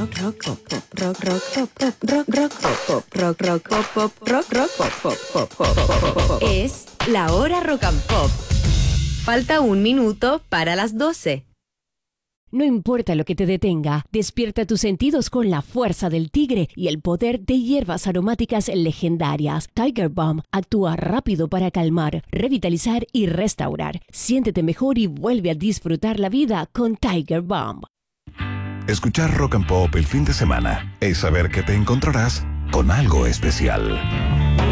Es la hora rock and pop. Falta un minuto para las 12. No importa lo que te detenga, despierta tus sentidos con la fuerza del tigre y el poder de hierbas aromáticas legendarias. Tiger Balm actúa rápido para calmar, revitalizar y restaurar. Siéntete mejor y vuelve a disfrutar la vida con Tiger Balm. Escuchar Rock and Pop el fin de semana es saber que te encontrarás con algo especial.